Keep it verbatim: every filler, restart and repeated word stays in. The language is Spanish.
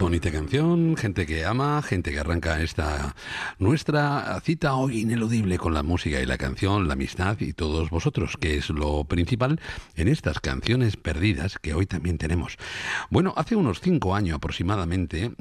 bonita canción, gente que ama, gente que arranca esta nuestra cita hoy ineludible con la música y la canción, la amistad y todos vosotros, que es lo principal en estas canciones perdidas que hoy también tenemos. Bueno, hace unos cinco años aproximadamente